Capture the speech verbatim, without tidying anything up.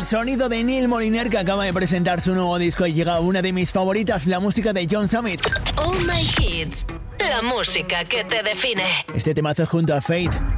El sonido de Neil Moliner, que acaba de presentar su nuevo disco, y llega una de mis favoritas, la música de John Summit. All My Hits, la música que te define. Este temazo junto a Fate.